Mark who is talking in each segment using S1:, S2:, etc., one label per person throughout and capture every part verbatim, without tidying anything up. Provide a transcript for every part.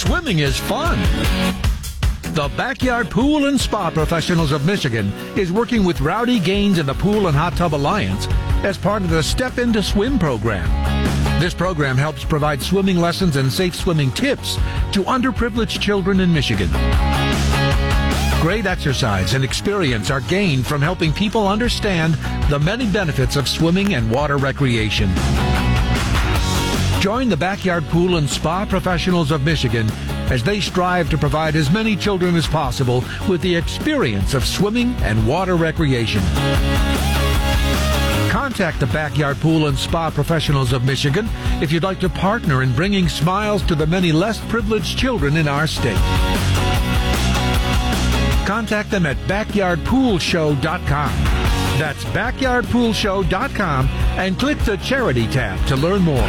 S1: Swimming is fun. The Backyard Pool and Spa Professionals of Michigan is working with Rowdy Gaines and the Pool and Hot Tub Alliance as part of the Step Into Swim program. This program helps provide swimming lessons and safe swimming tips to underprivileged children in Michigan. Great exercise and experience are gained from helping people understand the many benefits of swimming and water recreation. Join the Backyard Pool and Spa Professionals of Michigan as they strive to provide as many children as possible with the experience of swimming and water recreation. Contact the Backyard Pool and Spa Professionals of Michigan if you'd like to partner in bringing smiles to the many less privileged children in our state. Contact them at backyard pool show dot com. That's backyard pool show dot com and click the Charity tab to learn more.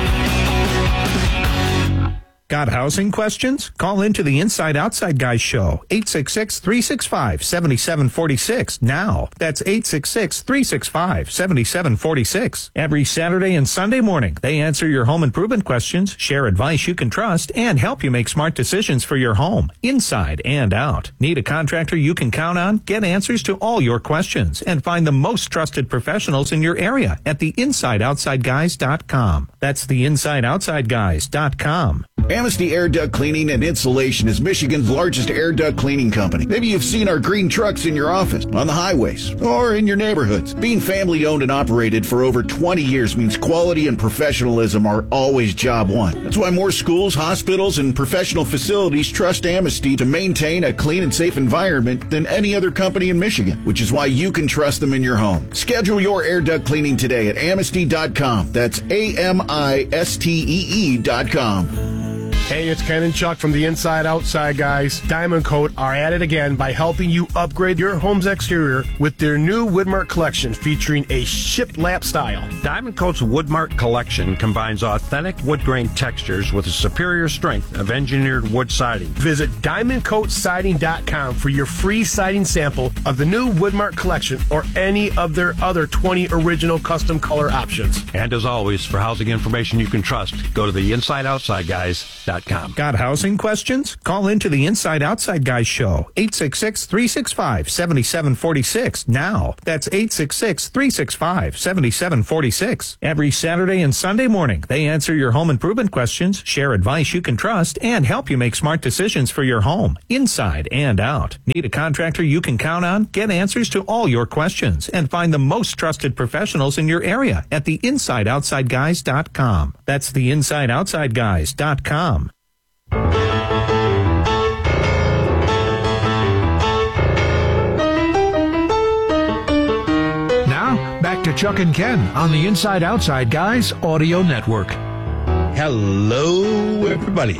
S2: Got housing questions? Call into the Inside Outside Guys show, eight six six, three six five, seven seven four six now. That's eight six six, three six five, seven seven four six. Every Saturday and Sunday morning, they answer your home improvement questions, share advice you can trust, and help you make smart decisions for your home, inside and out. Need a contractor you can count on? Get answers to all your questions and find the most trusted professionals in your area at the inside outside guys dot com. That's the inside outside guys dot com.
S3: Amnesty Air Duct Cleaning and Insulation is Michigan's largest air duct cleaning company. Maybe you've seen our green trucks in your office, on the highways, or in your neighborhoods. Being family owned and operated for over twenty years means quality and professionalism are always job one. That's why more schools, hospitals, and professional facilities trust Amnesty to maintain a clean and safe environment than any other company in Michigan, which is why you can trust them in your home. Schedule your air duct cleaning today at amnesty dot com. That's A M I S T E E dot com.
S4: Hey, it's Ken and Chuck from the Inside Outside Guys. Diamond Coat are at it again by helping you upgrade your home's exterior with their new Woodmark collection featuring a shiplap style.
S5: Diamond Coat's Woodmark collection combines authentic wood grain textures with a superior strength of engineered wood siding.
S4: Visit diamond coat siding dot com for your free siding sample of the new Woodmark collection or any of their other twenty original custom color options.
S5: And as always, for housing information you can trust, go to the inside outside guys dot com.
S2: Got housing questions? Call into the Inside Outside Guys show, eight six six, three six five, seven seven four six now. That's eight six six, three six five, seven seven four six. Every Saturday and Sunday morning, they answer your home improvement questions, share advice you can trust, and help you make smart decisions for your home, inside and out. Need a contractor you can count on? Get answers to all your questions and find the most trusted professionals in your area at the inside outside guys dot com. That's the inside outside guys dot com.
S1: Now, back to Chuck and Ken on the Inside Outside Guys Audio Network.
S6: Hello, everybody.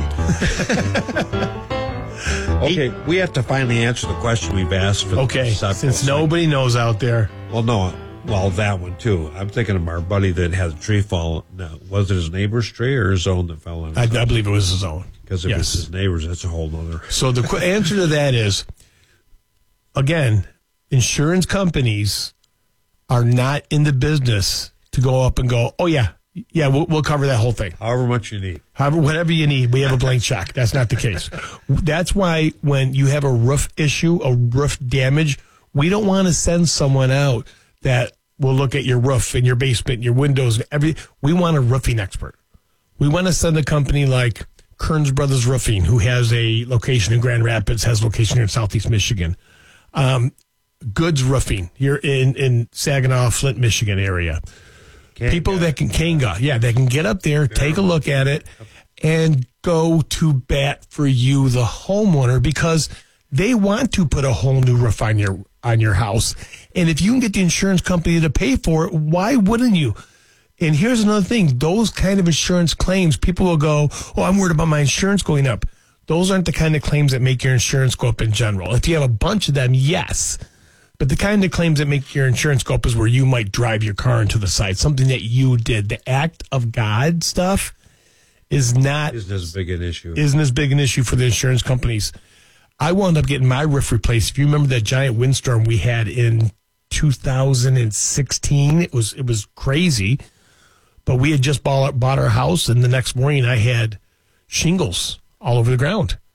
S6: Okay, we have to finally answer the question we've asked for.
S4: Okay,
S6: the
S4: since nobody knows out there.
S6: Well, no, well, that one too. I'm thinking of our buddy that had a tree fall. Now, was it his neighbor's tree or his own that fell on?
S4: I, I believe it was his own.
S6: Because if
S4: Yes.
S6: it's his neighbor's, that's a whole nother.
S4: So the qu- answer to that is, again, insurance companies are not in the business to go up and go, oh, yeah, yeah, we'll, we'll cover that whole thing.
S6: However much you need.
S4: However, whatever you need, we have a blank check. That's not the case. That's why when you have a roof issue, a roof damage, we don't want to send someone out that will look at your roof and your basement, your windows, every. We want a roofing expert. We want to send a company like Kearns Brothers Roofing, who has a location in Grand Rapids, has a location here in Southeast Michigan. Um, Goods Roofing here in, in Saginaw, Flint, Michigan area.
S6: Kanga.
S4: People that can, Kanga, yeah, they can get up there, take a look at it, and go to bat for you, the homeowner, because they want to put a whole new roof on your on your house. And if you can get the insurance company to pay for it, why wouldn't you? And here's another thing. Those kind of insurance claims, people will go, oh, I'm worried about my insurance going up. Those aren't the kind of claims that make your insurance go up in general. If you have a bunch of them, yes. But the kind of claims that make your insurance go up is where you might drive your car into the site, something that you did. The act of God stuff is not...
S6: Isn't as big an issue.
S4: Isn't as big an issue for the insurance companies. I wound up getting my roof replaced. If you remember that giant windstorm we had in two thousand sixteen, it was it was crazy. But we had just bought, bought our house, and the next morning I had shingles all over the ground.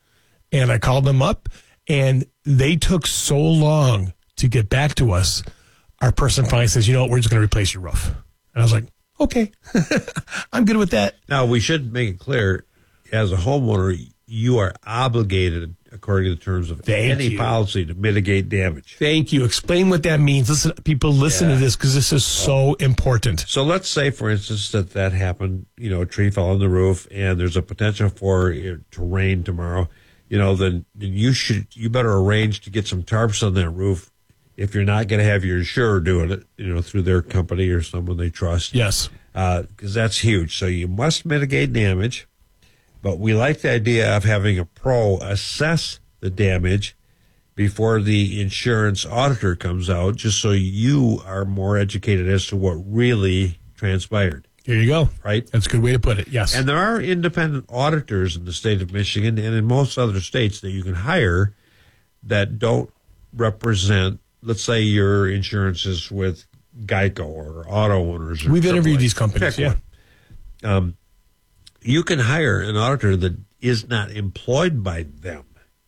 S4: And I called them up, and they took so long to get back to us. Our person finally says, you know what, we're just going to replace your roof. And I was like, okay, I'm good with that.
S6: Now, we should make it clear, as a homeowner, you are obligated, according to the terms of
S4: Thank
S6: any
S4: you.
S6: policy, to mitigate damage.
S4: Thank you. Explain what that means. Listen, people, listen
S6: Yeah.
S4: to this because this is so important.
S6: So let's say, for instance, that that happened, you know, a tree fell on the roof and there's a potential for it to rain tomorrow, you know, then, then you should, you better arrange to get some tarps on that roof if you're not going to have your insurer doing it, you know, through their company or someone they trust.
S4: Yes.
S6: Because uh, that's huge. So you must mitigate damage, but we like the idea of having a pro assess the damage before the insurance auditor comes out, just so you are more educated as to what really transpired,
S4: Here you go.
S6: right?
S4: That's a good way to put it. Yes.
S6: And there are independent auditors in the state of Michigan and in most other states that you can hire that don't represent, let's say your insurance is with Geico or auto owners. Or
S4: We've interviewed
S6: triple A.
S4: these companies,
S6: Pick
S4: yeah.
S6: one. Um, you can hire an auditor that is not employed by them.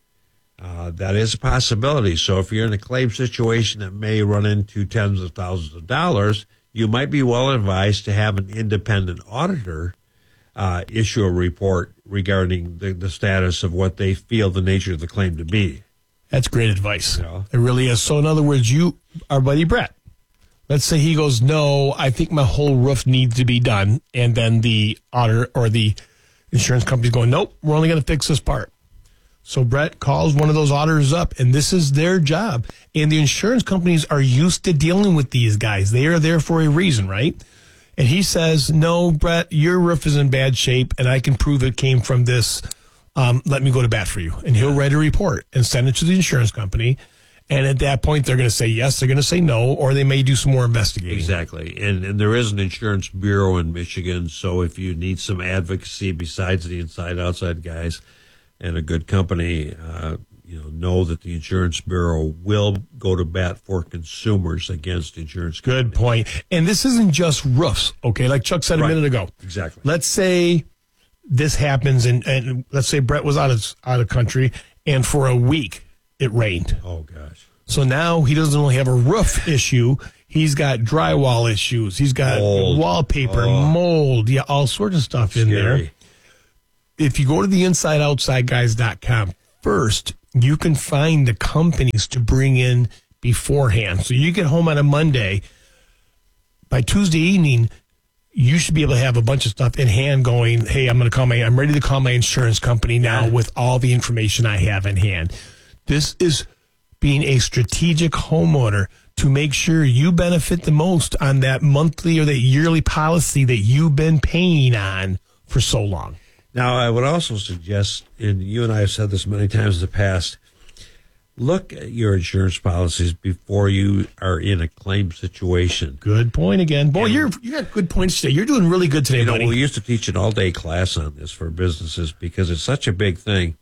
S6: Uh, that is a possibility. So if you're in a claim situation that may run into tens of thousands of dollars, you might be well advised to have an independent auditor uh, issue a report regarding the, the status of what they feel the nature of the claim to be.
S4: That's great advice.
S6: Yeah.
S4: It really is. So in other words, you, our buddy Brett, let's say he goes, no, I think my whole roof needs to be done. And then the auditor or the insurance company's going, nope, we're only going to fix this part. So Brett calls one of those auditors up, and this is their job. And the insurance companies are used to dealing with these guys. They are there for a reason, right? And he says, no, Brett, your roof is in bad shape, and I can prove it came from this. Um, let me go to bat for you. And he'll write a report and send it to the insurance company. And at that point, they're going to say yes, they're going to say no, or they may do some more investigating.
S6: Exactly. And, and there is an insurance bureau in Michigan, so if you need some advocacy besides the inside-outside guys and a good company, uh, you know, know that the insurance bureau will go to bat for consumers against insurance companies.
S4: Good point. And this isn't just roofs, okay? Like Chuck said a
S6: Right.
S4: minute ago.
S6: Exactly.
S4: Let's say this happens, and, and let's say Brett was out of out of country, and for a week it rained.
S6: Oh, gosh.
S4: So now he doesn't only have a roof issue, he's got drywall issues, he's got
S6: Mold.
S4: wallpaper,
S6: Oh.
S4: mold, yeah, all sorts of stuff in there.
S6: Scary.
S4: If you go to the inside outside guys dot com first, you can find the companies to bring in beforehand. So you get home on a Monday, by Tuesday evening, you should be able to have a bunch of stuff in hand going, hey, I'm going to call my, I'm ready to call my insurance company now with all the information I have in hand. This is being a strategic homeowner to make sure you benefit the most on that monthly or that yearly policy that you've been paying on for so long.
S6: Now, I would also suggest, and you and I have said this many times in the past, look at your insurance policies before you are in a claim situation.
S4: Good point again. Boy, you're you got good points today. You're doing really good today,
S6: You know,
S4: buddy.
S6: we used to teach an all-day class on this for businesses because it's such a big thing.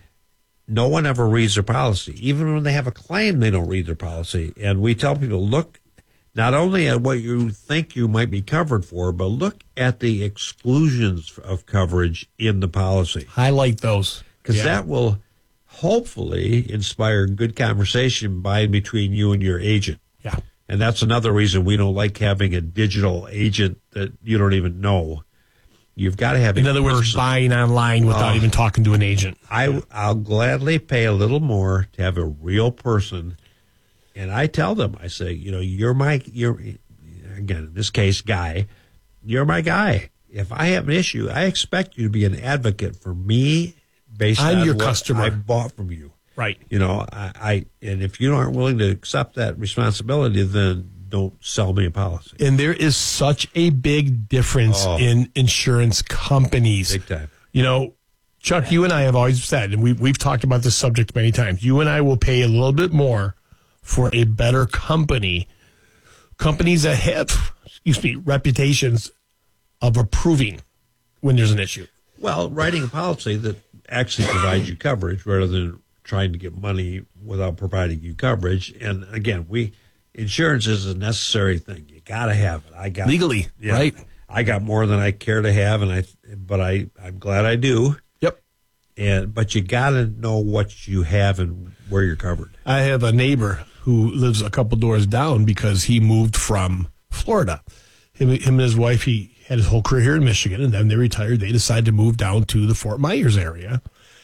S6: No one ever reads their policy. Even when they have a claim, they don't read their policy. And we tell people, look not only at what you think you might be covered for, but look at the exclusions of coverage in the policy.
S4: Highlight those.
S6: Because
S4: Yeah.
S6: that will hopefully inspire good conversation by and between you and your agent.
S4: Yeah.
S6: And that's another reason we don't like having a digital agent that you don't even know. You've got to have
S4: In
S6: a
S4: other words,
S6: person.
S4: buying online without
S6: Oh.
S4: even talking to an agent.
S6: I, I'll gladly pay a little more to have a real person. And I tell them, I say, you know, you're my, you're, again, in this case, guy, you're my guy. If I have an issue, I expect you to be an advocate for me based
S4: I'm
S6: on
S4: your
S6: what
S4: customer.
S6: I bought from you.
S4: Right.
S6: You know, I, I, and if you aren't willing to accept that responsibility, then don't sell me a policy.
S4: And there is such a big difference
S6: Oh.
S4: in insurance companies.
S6: Big time.
S4: You know, Chuck, you and I have always said, and we, we've talked about this subject many times, you and I will pay a little bit more for a better company. Companies that have, excuse me, reputations of approving when there's an issue.
S6: Well, writing a policy that actually provides you coverage rather than trying to get money without providing you coverage. And again, we insurance is a necessary thing. You got to have it. I got
S4: Legally,
S6: yeah,
S4: right?
S6: I got more than I care to have, and I but I I'm glad I do.
S4: Yep.
S6: and but you got to know what you have and where you're covered.
S4: I have a neighbor who lives a couple doors down because he moved from Florida. Him, him and his wife, he had his whole career here in Michigan, and then they retired. They decided to move down to the Fort Myers area.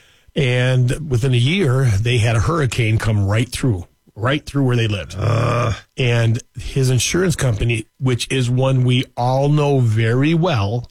S4: And within a year, they had a hurricane come right through, right through where they lived. Uh. And his insurance company, which is one we all know very well,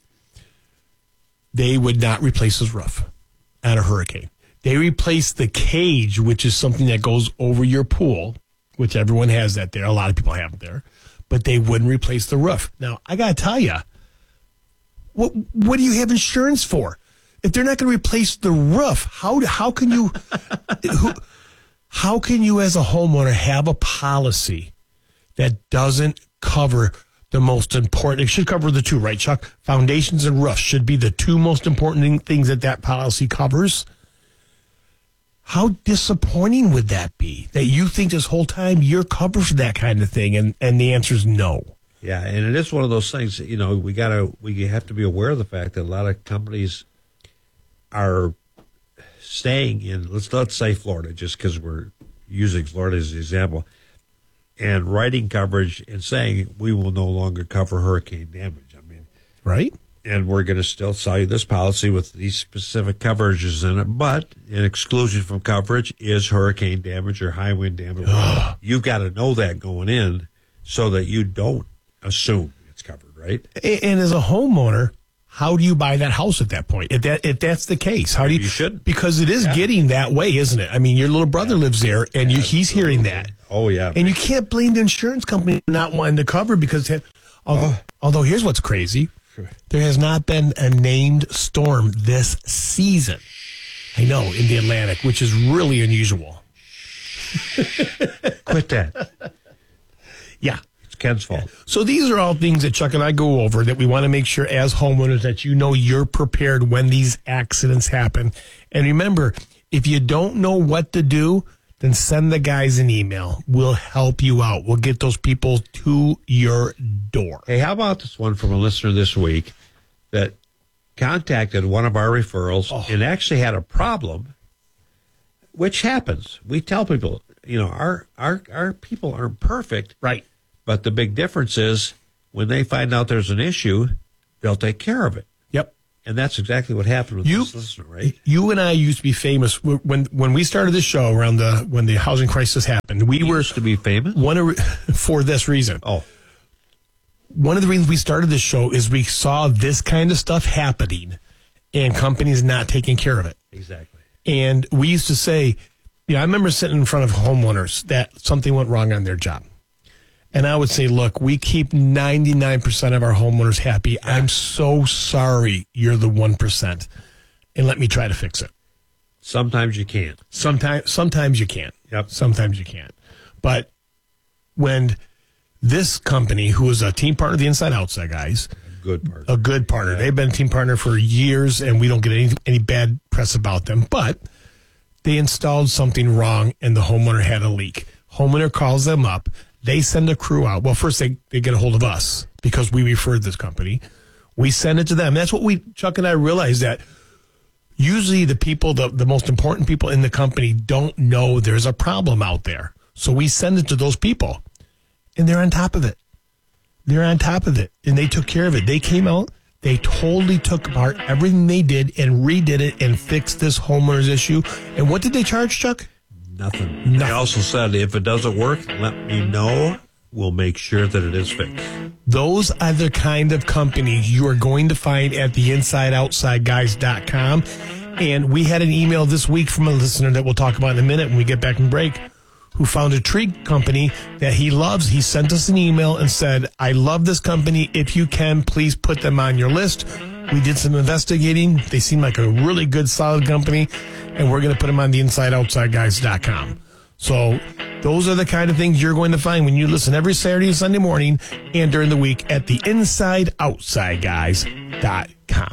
S4: they would not replace his roof on a hurricane. They replaced the cage, which is something that goes over your pool, which everyone has that there. A lot of people have it there. But they wouldn't replace the roof. Now, I got to tell you, what what do you have insurance for? If they're not going to replace the roof, how how can you who, how can you as a homeowner have a policy that doesn't cover the most important? It should cover the two, right, Chuck? Foundations and roofs should be the two most important things that that policy covers. How disappointing would that be? That you think this whole time you're covered for that kind of thing, and, and the answer is no.
S6: Yeah, and it is one of those things that, you know, we gotta we have to be aware of the fact that a lot of companies are staying in, let's let's say Florida, just because we're using Florida as an example, and writing coverage and saying we will no longer cover hurricane damage. I mean,
S4: right?
S6: And we're going to still sell you this policy with these specific coverages in it, but an exclusion from coverage is hurricane damage or high wind damage. You've got to know that going in so that you don't assume it's covered, right?
S4: And as a homeowner, how do you buy that house at that point? If that if that's the case, how do you?
S6: You should,
S4: because it is yeah. getting that way, isn't it? I mean, your little brother yeah. lives there, and you, he's hearing that.
S6: Oh yeah,
S4: and you can't blame the insurance company for not wanting to cover because, although, oh. although here's what's crazy. There has not been a named storm this season. I know, in the Atlantic, which is really unusual.
S6: Quit that.
S4: Yeah.
S6: It's Ken's fault.
S4: Yeah. So these are all things that Chuck and I go over that we want to make sure as homeowners that you know you're prepared when these accidents happen. And remember, if you don't know what to do, then send the guys an email. We'll help you out. We'll get those people to your door.
S6: Hey, how about this one from a listener this week that contacted one of our referrals oh. and actually had a problem, which happens. We tell people, you know, our, our, our people aren't perfect.
S4: Right.
S6: But the big difference is when they find out there's an issue, they'll take care of it.
S4: Yep.
S6: And that's exactly what happened with
S4: you,
S6: this listener, right?
S4: You and I used to be famous when when we started this show around the when the housing crisis happened. We
S6: you
S4: were
S6: used to be famous
S4: one of, for this reason.
S6: Oh,
S4: one of the reasons we started this show is we saw this kind of stuff happening, and companies not taking care of it.
S6: Exactly.
S4: And we used to say, you know, I remember sitting in front of homeowners that something went wrong on their job. And I would say, look, we keep ninety-nine percent of our homeowners happy. Yeah. I'm so sorry you're the one percent. And let me try to fix it.
S6: Sometimes you can't.
S4: Sometimes sometimes you can't.
S6: Yep.
S4: Sometimes you can't. But when this company, who is a team partner of the Inside Outside guys,
S6: a good partner.
S4: A good partner. Yeah. They've been a team partner for years, and we don't get any, any bad press about them. But they installed something wrong, and the homeowner had a leak. Homeowner calls them up. They send a crew out. Well, first they, they get a hold of us because we referred this company. We send it to them. That's what we, Chuck and I realized that usually the people, the, the most important people in the company don't know there's a problem out there. So we send it to those people and they're on top of it. They're on top of it and they took care of it. They came out, they totally took apart everything they did and redid it and fixed this homeowner's issue. And what did they charge, Chuck?
S6: Nothing.
S4: Nothing.
S6: They also said, if it doesn't work, let me know. We'll make sure that it is fixed.
S4: Those are the kind of companies you are going to find at the inside outside guys dot com. And we had an email this week from a listener that we'll talk about in a minute when we get back from break, who found a tree company that he loves. He sent us an email and said, I love this company. If you can, please put them on your list. We did some investigating. They seem like a really good, solid company, and we're going to put them on the inside outside guys dot com. So those are the kind of things you're going to find when you listen every Saturday and Sunday morning and during the week at the inside outside guys dot com.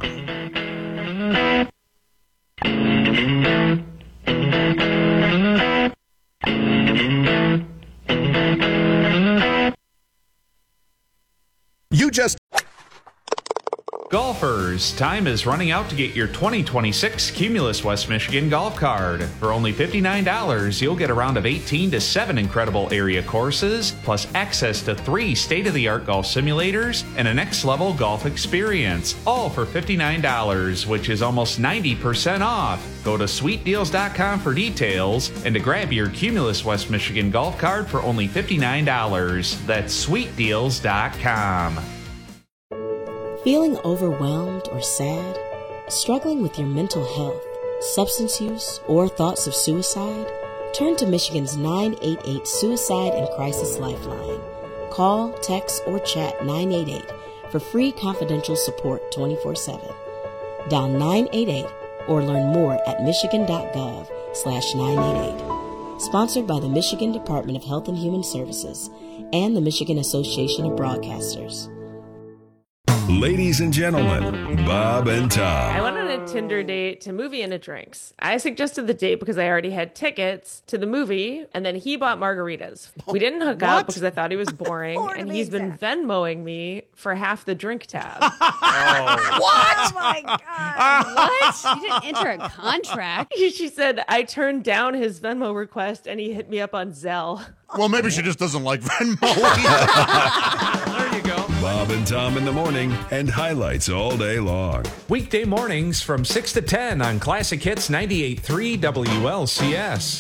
S7: You just...
S8: Golfers,
S7: Golfers, time is running out to get your twenty twenty-six Cumulus West Michigan golf card. For only fifty-nine dollars, you'll get a round of eighteen to seven incredible area courses, plus access to three state-of-the-art golf simulators and a next-level golf experience, all for fifty-nine dollars, which is almost ninety percent off. Go to sweet deals dot com for details and to grab your Cumulus West Michigan golf card for only fifty-nine dollars. That's sweet deals dot com.
S8: Feeling overwhelmed or sad? Struggling with your mental health, substance use, or thoughts of suicide? Turn to Michigan's nine eight eight Suicide and Crisis Lifeline. Call, text, or chat nine eight eight for free confidential support twenty-four seven. Dial nine eight eight or learn more at michigan.gov slash 988. Sponsored by the Michigan Department of Health and Human Services and the Michigan Association of Broadcasters.
S9: Ladies and gentlemen, Bob and Tom.
S10: I went on a Tinder date to movie and a drinks. I suggested the date because I already had tickets to the movie, and then he bought margaritas. We didn't hook
S11: What?
S10: up because I thought he was boring, and he's been Venmoing me for half the drink tab.
S11: What? Oh my God. What? You didn't enter a contract.
S10: She said I turned down his Venmo request, and he hit me up on Zelle.
S12: Well, maybe she just doesn't like Venmo.
S1: There you go.
S9: Bob and Tom in the morning and highlights all day long.
S1: Weekday mornings from six to ten on Classic Hits ninety-eight point three W L C S.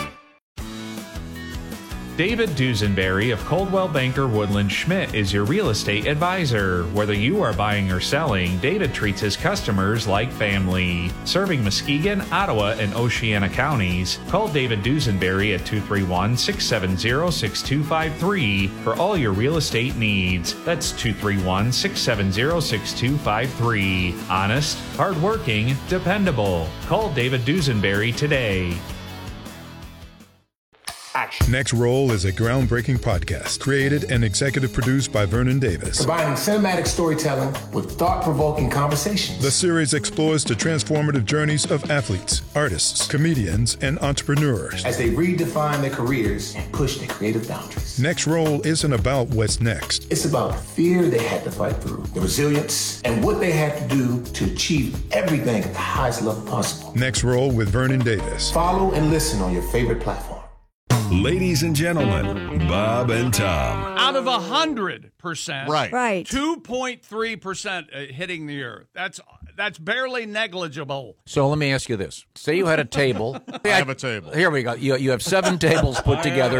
S1: David Dusenberry of Coldwell Banker Woodland Schmidt is your real estate advisor. Whether you are buying or selling, David treats his customers like family. Serving Muskegon, Ottawa, and Oceana counties, call David Dusenberry at two three one, six seven zero, six two five three for all your real estate needs. That's two three one, six seven zero, six two five three. Honest, hardworking, dependable. Call David Dusenberry today.
S13: Next Roll is a groundbreaking podcast created and executive produced by Vernon Davis.
S14: Combining cinematic storytelling with thought-provoking conversations.
S13: The series explores the transformative journeys of athletes, artists, comedians, and entrepreneurs
S14: as they redefine their careers and push their creative boundaries.
S13: Next Roll isn't about what's next.
S14: It's about the fear they had to fight through, the resilience, and what they had to do to achieve everything at the highest level possible.
S13: Next Roll with Vernon Davis.
S14: Follow and listen on your favorite platform.
S9: Ladies and gentlemen, Bob and Tom.
S15: Out of one hundred percent,
S12: Right.
S11: Right.
S15: two point three percent hitting the earth. That's that's barely negligible.
S16: So let me ask you this. Say you had a table.
S12: I have a table.
S16: Here we go. You, you have seven tables put together.